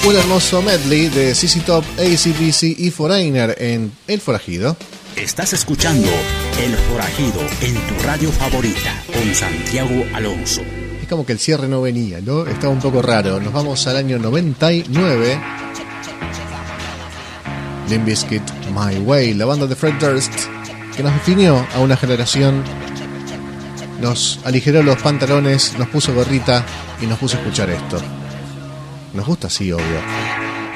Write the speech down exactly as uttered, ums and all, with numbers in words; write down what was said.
Un hermoso medley de Z Z Top, A C D C y Foreigner en El Forajido. Estás escuchando El Forajido en tu radio favorita con Santiago Alonso. Es como que el cierre no venía, ¿no? Estaba un poco raro. Nos vamos al año noventa y nueve. Limp Bizkit, My Way, la banda de Fred Durst, que nos definió a una generación, nos aligeró los pantalones, nos puso gorrita y nos puso a escuchar esto. Nos gusta así, obvio.